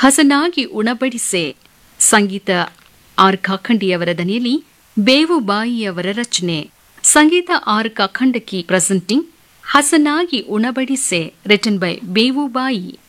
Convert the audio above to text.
ಹಸನಾಗಿ ಉಣಬಡಿಸೆ. ಸಂಗೀತ R ಕಾಖಂಡಿಯವರ ದನಿಯಲ್ಲಿ ಬೇವುಬಾಯಿಯವರ ರಚನೆ. ಸಂಗೀತ R Kakhandaki presenting ಹಸನಾಗಿ ಉಣಬಡಿಸೆ written by ಬೇವುಬಾಯಿ.